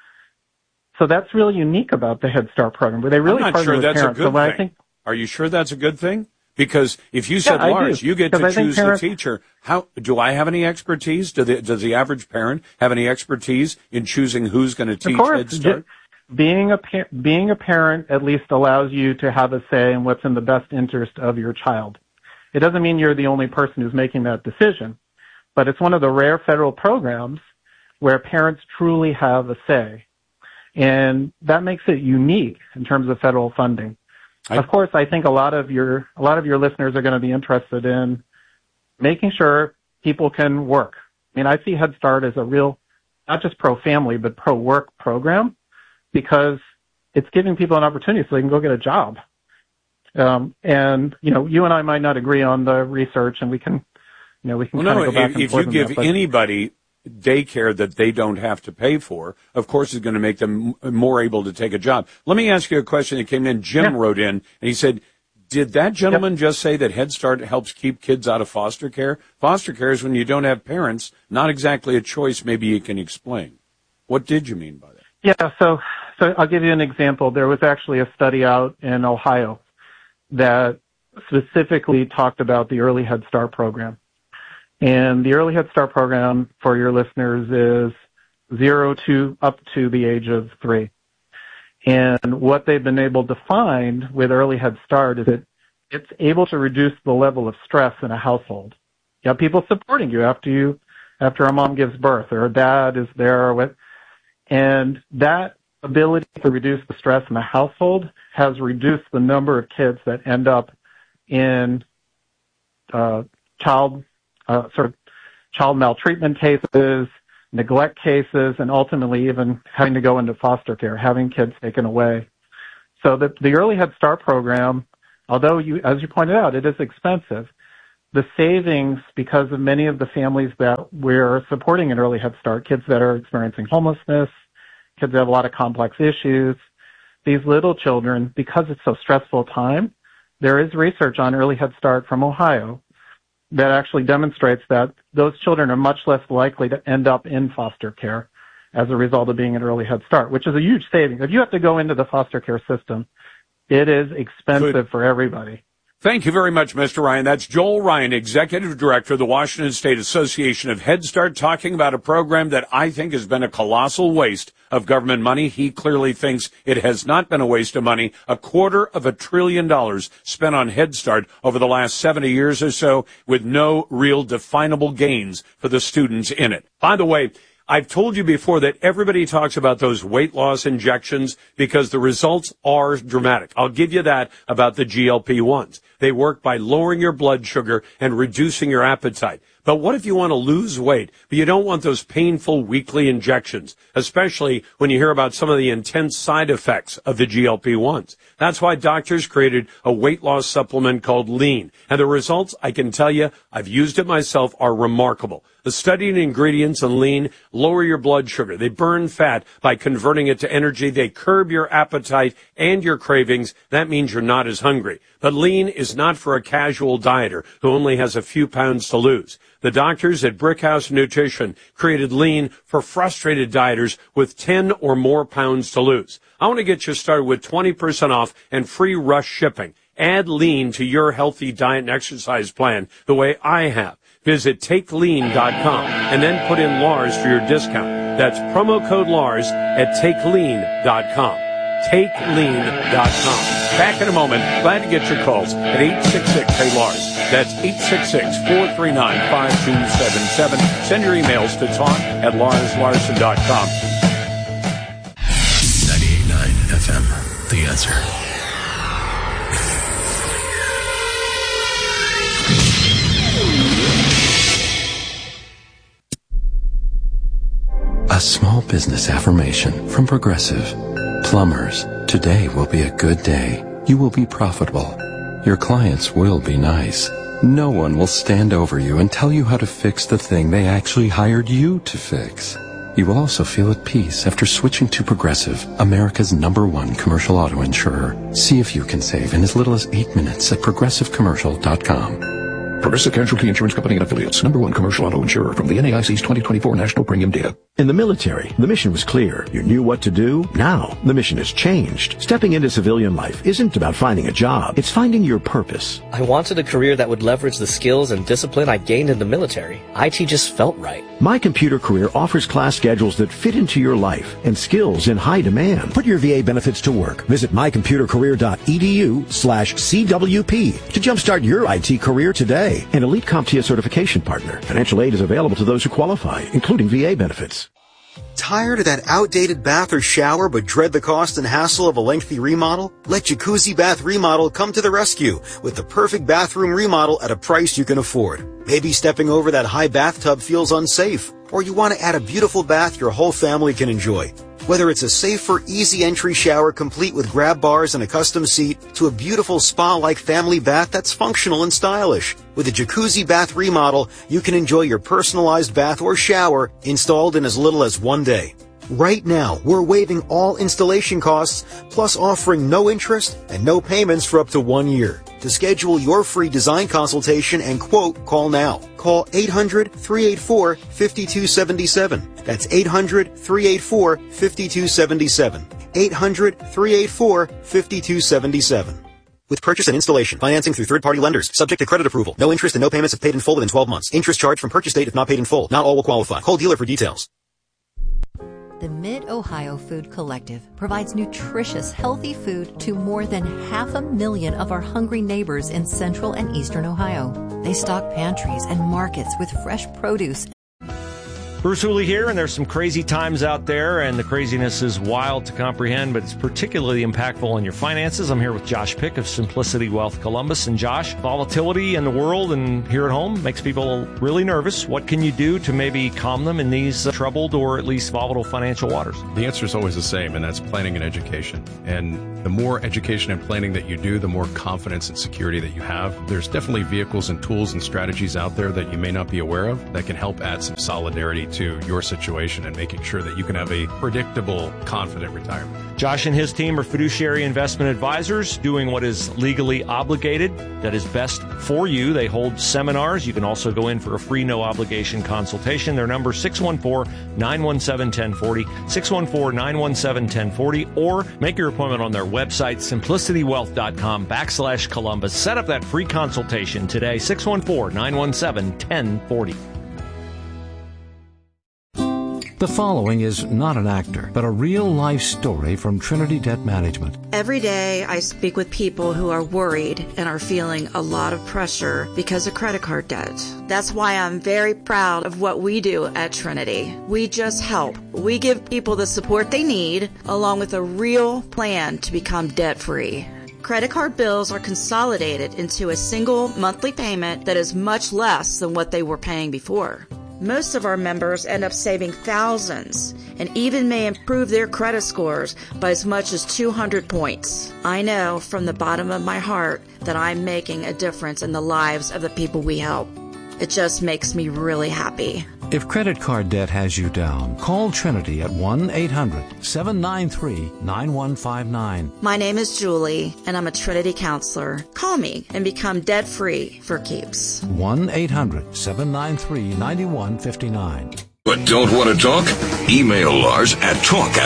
So that's really unique about the Head Start program, where they really partner with parents. I'm not sure that's a good thing. Are you sure that's a good thing? Because if you said, Lars, you get to choose the teacher, how do I have any expertise? Does the average parent have any expertise in choosing who's going to teach Head Start? Being a parent at least allows you to have a say in what's in the best interest of your child. It doesn't mean you're the only person who's making that decision, but it's one of the rare federal programs where parents truly have a say. And that makes it unique in terms of federal funding. Of course, I think a lot of your listeners are going to be interested in making sure people can work. I mean, I see Head Start as a real, not just pro-family, but pro-work program because it's giving people an opportunity so they can go get a job. And, you and I might not agree on the research and we can kind of go back and forth. If you give anybody daycare that they don't have to pay for, of course, is going to make them more able to take a job. Let me ask you a question that came in. Jim wrote in, and he said, did that gentleman just say that Head Start helps keep kids out of foster care? Foster care is when you don't have parents, not exactly a choice. Maybe you can explain. What did you mean by that? Yeah, so I'll give you an example. There was actually a study out in Ohio that specifically talked about the Early Head Start program. And the Early Head Start program for your listeners is 0 to up to the age of 3. And what they've been able to find with Early Head Start is that it's able to reduce the level of stress in a household. You have people supporting you after you after a mom gives birth or a dad is there with, and that ability to reduce the stress in the household has reduced the number of kids that end up in child maltreatment cases, neglect cases, and ultimately even having to go into foster care, having kids taken away. So the Early Head Start program, although as you pointed out, it is expensive, the savings, because of many of the families that we're supporting in Early Head Start, kids that are experiencing homelessness, kids that have a lot of complex issues, these little children, because it's so stressful time, there is research on Early Head Start from Ohio that actually demonstrates that those children are much less likely to end up in foster care as a result of being an Early Head Start, which is a huge savings. If you have to go into the foster care system, it is expensive for everybody. Thank you very much, Mr. Ryan. That's Joel Ryan, Executive Director of the Washington State Association of Head Start, talking about a program that I think has been a colossal waste of government money. He clearly thinks it has not been a waste of money. $250 billion spent on Head Start over the last 70 years or so with no real definable gains for the students in it. By the way, I've told you before that everybody talks about those weight loss injections because the results are dramatic. I'll give you that about the GLP-1s. They work by lowering your blood sugar and reducing your appetite. But what if you want to lose weight, but you don't want those painful weekly injections, especially when you hear about some of the intense side effects of the GLP-1s? That's why doctors created a weight loss supplement called Lean. And the results, I can tell you, I've used it myself, are remarkable. The studied ingredients in Lean lower your blood sugar. They burn fat by converting it to energy. They curb your appetite and your cravings. That means you're not as hungry. But Lean is not for a casual dieter who only has a few pounds to lose. The doctors at Brickhouse Nutrition created Lean for frustrated dieters with 10 or more pounds to lose. I want to get you started with 20% off and free rush shipping. Add Lean to your healthy diet and exercise plan the way I have. Visit TakeLean.com and then put in Lars for your discount. That's promo code Lars at TakeLean.com. TakeLean.com. Back in a moment. Glad to get your calls at 866-HEY-LARS. That's 866-439-5277. Send your emails to talk@LarsLarson.com. 98.9 FM. The Answer. A small business affirmation from Progressive. Plumbers, today will be a good day. You will be profitable. Your clients will be nice. No one will stand over you and tell you how to fix the thing they actually hired you to fix. You will also feel at peace after switching to Progressive, America's #1 commercial auto insurer. See if you can save in as little as 8 minutes at progressivecommercial.com. Progressive Casualty Insurance Company and Affiliates, #1 commercial auto insurer from the NAIC's 2024 National Premium Data. In the military, the mission was clear. You knew what to do. Now, the mission has changed. Stepping into civilian life isn't about finding a job. It's finding your purpose. I wanted a career that would leverage the skills and discipline I gained in the military. IT just felt right. My Computer Career offers class schedules that fit into your life and skills in high demand. Put your VA benefits to work. Visit mycomputercareer.edu/CWP to jumpstart your IT career today. An elite CompTIA certification partner. Financial aid is available to those who qualify, including VA benefits. Tired of that outdated bath or shower but dread the cost and hassle of a lengthy remodel? Let Jacuzzi Bath Remodel come to the rescue with the perfect bathroom remodel at a price you can afford. Maybe stepping over that high bathtub feels unsafe, or you want to add a beautiful bath your whole family can enjoy. Whether it's a safer, easy entry shower complete with grab bars and a custom seat to a beautiful spa-like family bath that's functional and stylish. With a Jacuzzi Bath Remodel, you can enjoy your personalized bath or shower installed in as little as 1 day. Right now, we're waiving all installation costs, plus offering no interest and no payments for up to 1 year. To schedule your free design consultation and quote, call now. Call 800-384-5277. That's 800-384-5277. 800-384-5277. With purchase and installation, financing through third-party lenders, subject to credit approval. No interest and no payments if paid in full within 12 months. Interest charged from purchase date if not paid in full. Not all will qualify. Call dealer for details. The Mid-Ohio Food Collective provides nutritious, healthy food to more than 500,000 of our hungry neighbors in central and eastern Ohio. They stock pantries and markets with fresh produce. Bruce Hooley here, and there's some crazy times out there, and the craziness is wild to comprehend, but it's particularly impactful on your finances. I'm here with Josh Pick of Simplicity Wealth Columbus. And Josh, volatility in the world and here at home makes people really nervous. What can you do to maybe calm them in these troubled or at least volatile financial waters? The answer is always the same, and that's planning and education. And the more education and planning that you do, the more confidence and security that you have. There's definitely vehicles and tools and strategies out there that you may not be aware of that can help add some solidarity to your situation and making sure that you can have a predictable, confident retirement. Josh and his team are fiduciary investment advisors doing what is legally obligated, that is best for you. They hold seminars. You can also go in for a free, no-obligation consultation. Their number is 614-917-1040, 614-917-1040, or make your appointment on their website, simplicitywealth.com/Columbus. Set up that free consultation today, 614-917-1040. The following is not an actor, but a real-life story from Trinity Debt Management. Every day I speak with people who are worried and are feeling a lot of pressure because of credit card debt. That's why I'm very proud of what we do at Trinity. We just help. We give people the support they need, along with a real plan to become debt-free. Credit card bills are consolidated into a single monthly payment that is much less than what they were paying before. Most of our members end up saving thousands and even may improve their credit scores by as much as 200 points. I know from the bottom of my heart that I'm making a difference in the lives of the people we help. It just makes me really happy. If credit card debt has you down, call Trinity at 1-800-793-9159. My name is Julie, and I'm a Trinity counselor. Call me and become debt-free for keeps. 1-800-793-9159. But don't want to talk? Email Lars at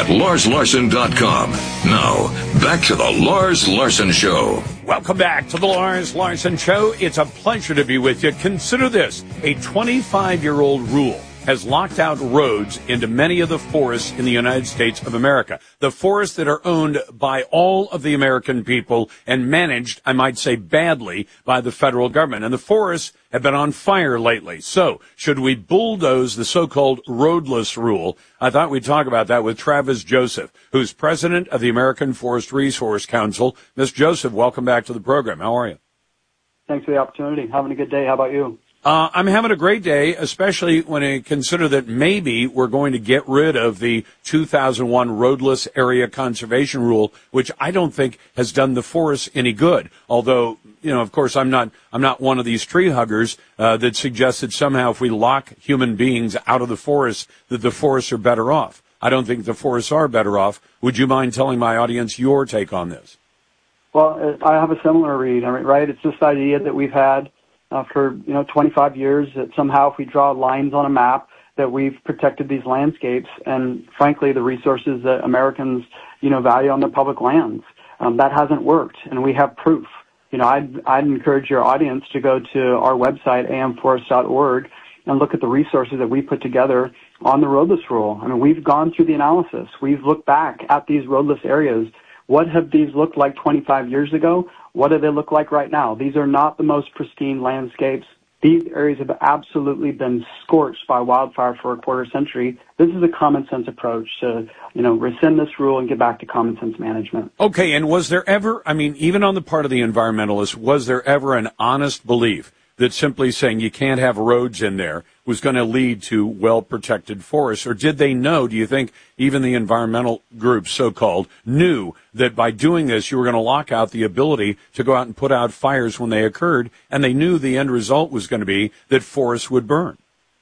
talk@LarsLarson.com. Now, back to the Lars Larson Show. Welcome back to the Lars Larson Show. It's a pleasure to be with you. Consider this. A 25-year-old rule has locked out roads into many of the forests in the United States of America. The forests that are owned by all of the American people and managed, I might say badly, by the federal government. And the forests have been on fire lately. So, should we bulldoze the so-called roadless rule? I thought we'd talk about that with Travis Joseph, who's president of the American Forest Resource Council. Ms. Joseph, welcome back to the program. How are you? Thanks for the opportunity. Having a good day. How about you? I'm having a great day, especially when I consider that maybe we're going to get rid of the 2001 roadless area conservation rule, which I don't think has done the forests any good. Although, you know, of course, I'm not one of these tree huggers that suggests that somehow if we lock human beings out of the forests, that the forests are better off. I don't think the forests are better off. Would you mind telling my audience your take on this? Well, I have a similar read. I mean, right? It's this idea that we've had for 25 years, that somehow if we draw lines on a map that we've protected these landscapes and, frankly, the resources that Americans, value on their public lands. That hasn't worked, and we have proof. I'd encourage your audience to go to our website, amforest.org, and look at the resources that we put together on the roadless rule. I mean, we've gone through the analysis. We've looked back at these roadless areas. What have these looked like 25 years ago? What do they look like right now? These are not the most pristine landscapes. These areas have absolutely been scorched by wildfire for a quarter century. This is a common sense approach to, rescind this rule and get back to common sense management. Okay, and was there ever, even on the part of the environmentalists, was there ever an honest belief that simply saying you can't have roads in there was going to lead to well-protected forests? Or did they know, do you think even the environmental groups, so-called, knew that by doing this you were going to lock out the ability to go out and put out fires when they occurred, and they knew the end result was going to be that forests would burn?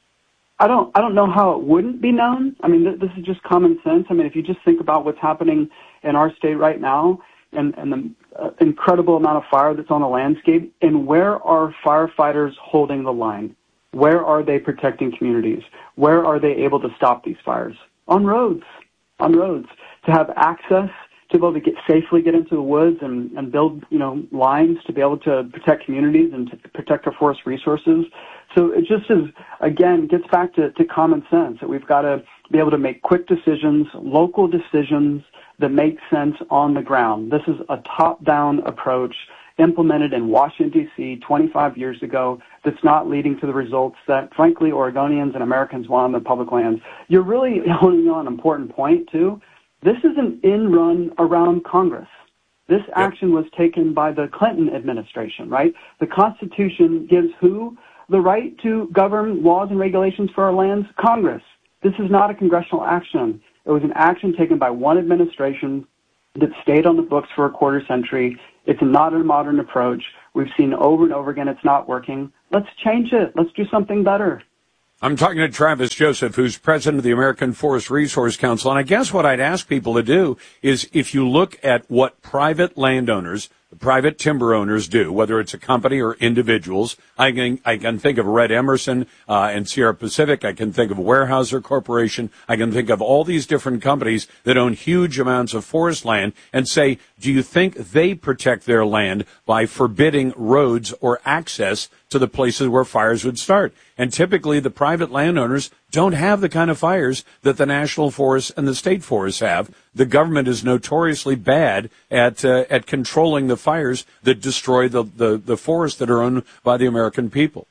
I don't know how it wouldn't be known. This is just common sense. If you just think about what's happening in our state right now, and the incredible amount of fire that's on the landscape, and where are firefighters holding the line? Where are they protecting communities? Where are they able to stop these fires? On roads. To have access, to be able to safely get into the woods and build, lines to be able to protect communities and to protect our forest resources. So it just is, again, gets back to common sense that we've got to be able to make quick decisions, local decisions that make sense on the ground. This is a top-down approach, implemented in Washington, D.C. 25 years ago that's not leading to the results that, frankly, Oregonians and Americans want on their public lands. You're really honing on an important point, too. This is an in-run around Congress. This action was taken by the Clinton administration, right? The Constitution gives who the right to govern laws and regulations for our lands? Congress. This is not a congressional action. It was an action taken by one administration that stayed on the books for a quarter century. It's not a modern approach. We've seen over and over again it's not working. Let's change it. Let's do something better. I'm talking to Travis Joseph, who's president of the American Forest Resource Council. And I guess what I'd ask people to do is if you look at what private landowners, private timber owners do, whether it's a company or individuals, I can think of Red Emerson and Sierra Pacific. I can think of Weyerhaeuser Corporation. I can think of all these different companies that own huge amounts of forest land and say, do you think they protect their land by forbidding roads or access to the places where fires would start? And typically the private landowners don't have the kind of fires that the national forests and the state forests have. The government is notoriously bad at controlling the fires that destroy the forests that are owned by the American people.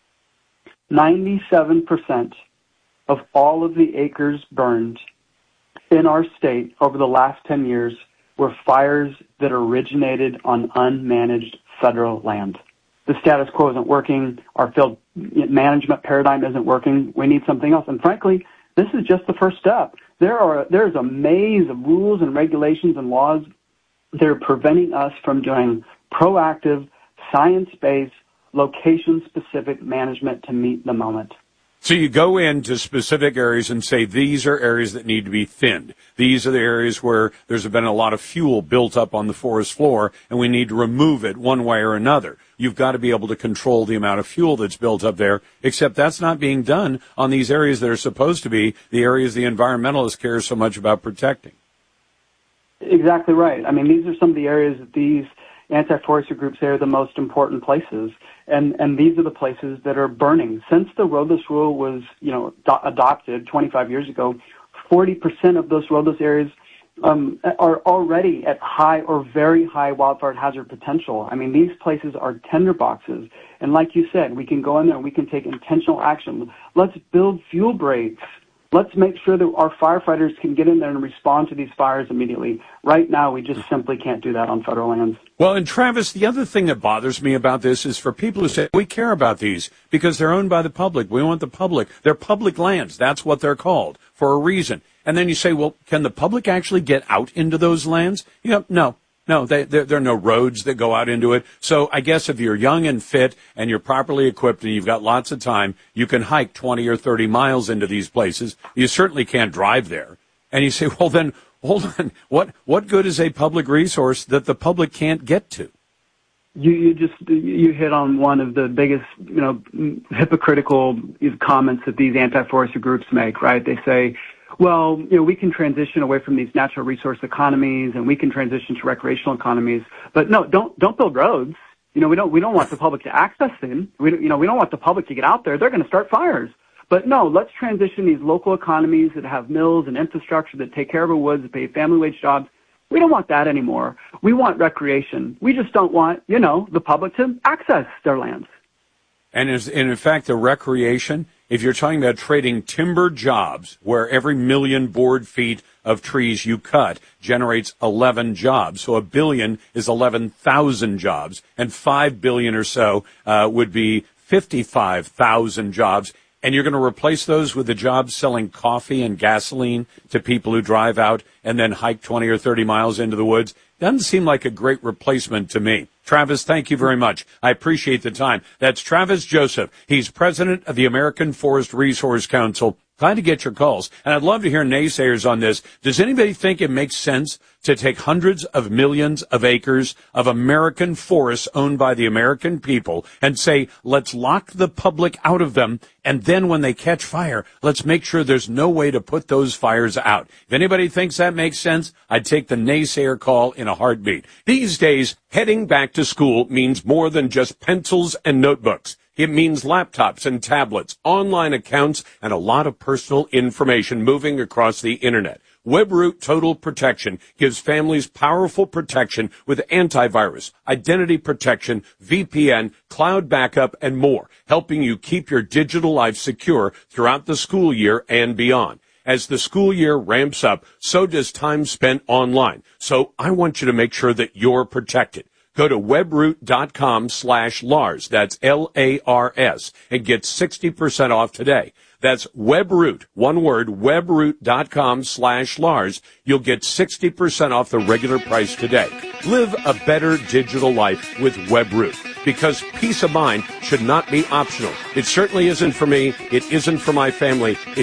97% of all of the acres burned in our state over the last 10 years were fires that originated on unmanaged federal land. The status quo isn't working. Our field management paradigm isn't working. We need something else. And frankly, this is just the first step. There's a maze of rules and regulations and laws that are preventing us from doing proactive, science-based, location-specific management to meet the moment. So you go into specific areas and say these are areas that need to be thinned. These are the areas where there's been a lot of fuel built up on the forest floor, and we need to remove it one way or another. You've got to be able to control the amount of fuel that's built up there, except that's not being done on these areas that are supposed to be the areas the environmentalists care so much about protecting. Exactly right. I mean, these are some of the areas that these anti-forestry groups say are the most important places, and these are the places that are burning. Since the roadless rule was, adopted 25 years ago, 40% of those roadless areas are already at high or very high wildfire hazard potential. I mean, these places are tinderboxes, and like you said, we can go in there and we can take intentional action. Let's build fuel breaks. Let's make sure that our firefighters can get in there and respond to these fires immediately. Right now, we just simply can't do that on federal lands. Well, and Travis, the other thing that bothers me about this is for people who say, we care about these because they're owned by the public. We want the public. They're public lands. That's what they're called for a reason. And then you say, well, can the public actually get out into those lands? No, there are no roads that go out into it. So I guess if you're young and fit and you're properly equipped and you've got lots of time, you can hike 20 or 30 miles into these places. You certainly can't drive there. And you say, well, then, hold on. What good is a public resource that the public can't get to? You hit on one of the biggest, hypocritical comments that these anti-forestry groups make, right? They say, well, we can transition away from these natural resource economies and we can transition to recreational economies, but no, don't build roads. We don't want the public to access them. We don't want the public to get out there. They're going to start fires. But no, let's transition these local economies that have mills and infrastructure that take care of our woods, that pay family wage jobs. We don't want that anymore. We want recreation. We just don't want, the public to access their lands. And in fact, the recreation, if you're talking about trading timber jobs, where every million board feet of trees you cut generates 11 jobs. So 1 billion is 11,000 jobs, and 5 billion or so would be 55,000 jobs. And you're going to replace those with the jobs selling coffee and gasoline to people who drive out and then hike 20 or 30 miles into the woods. Doesn't seem like a great replacement to me. Travis, thank you very much. I appreciate the time. That's Travis Joseph. He's president of the American Forest Resource Council. Glad to get your calls. And I'd love to hear naysayers on this. Does anybody think it makes sense to take hundreds of millions of acres of American forests owned by the American people and say, let's lock the public out of them, and then when they catch fire, let's make sure there's no way to put those fires out? If anybody thinks that makes sense, I'd take the naysayer call in a heartbeat. These days, heading back to school means more than just pencils and notebooks. It means laptops and tablets, online accounts, and a lot of personal information moving across the internet. WebRoot Total Protection gives families powerful protection with antivirus, identity protection, VPN, cloud backup, and more, helping you keep your digital life secure throughout the school year and beyond. As the school year ramps up, so does time spent online. So I want you to make sure that you're protected. Go to webroot.com/Lars, that's Lars, and get 60% off today. That's WebRoot, one word, webroot.com/Lars. You'll get 60% off the regular price today. Live a better digital life with WebRoot, because peace of mind should not be optional. It certainly isn't for me. It isn't for my family. It